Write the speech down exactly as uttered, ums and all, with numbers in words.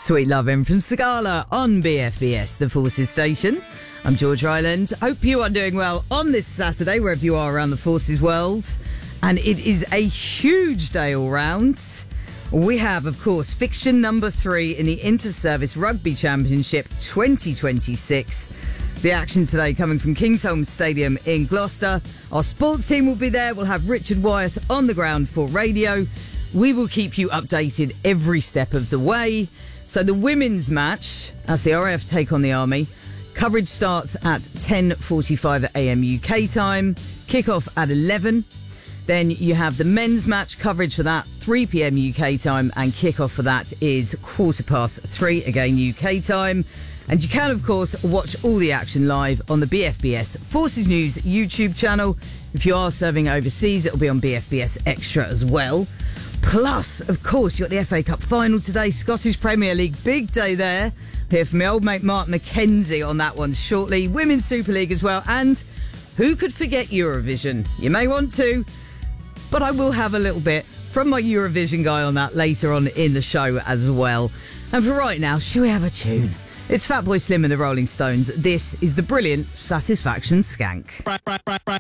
Sweet Lovin' from Sagala on B F B S, the Forces station. I'm George Ryland. Hope you are doing well on this Saturday, wherever you are around the Forces world. And it is a huge day all round. We have, of course, fixture number three in the Inter-Service Rugby Championship twenty twenty-six. The action today coming from Kingsholm Stadium in Gloucester. Our sports team will be there. We'll have Richard Wyeth on the ground for radio. We will keep you updated every step of the way. So the women's match, as the R A F take on the Army, coverage starts at ten forty-five a.m. U K time, kick-off at eleven. Then you have the men's match, coverage for that three p.m. U K time, and kick-off for that is quarter past three, again U K time. And you can, of course, watch all the action live on the B F B S Forces News YouTube channel. If you are serving overseas, it'll be on B F B S Extra as well. Plus, of course, you've got the F A Cup final today, Scottish Premier League, big day there. Hear from my old mate Mark McKenzie on that one shortly. Women's Super League as well. And who could forget Eurovision? You may want to, but I will have a little bit from my Eurovision guy on that later on in the show as well. And for right now, shall we have a tune? It's Fatboy Slim and the Rolling Stones. This is the brilliant Satisfaction Skank. Right, right, right, right.